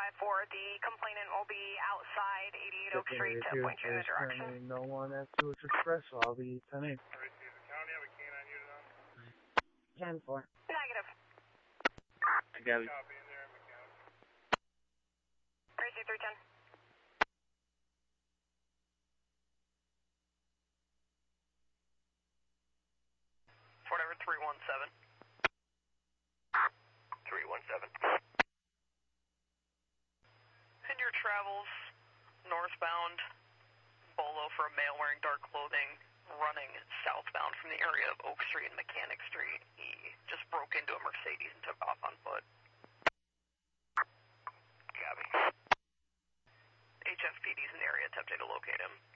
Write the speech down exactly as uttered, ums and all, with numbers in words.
five four, the complainant will be outside eighty-eight Oak Street to point you in the direction. No one at Sewage Express, so I'll be ten eight. Does the county have a canine unit on? ten four. Negative. I got it. Copy in there, McCown. Crazy three ten. Fort Everett three one seven. three one seven. In your travels, northbound, Bolo for a male wearing dark clothing, running southbound from the area of Oak Street and Mechanic Street. He just broke into a Mercedes and took off on foot. Copy. H F P D's in the area attempting to locate him.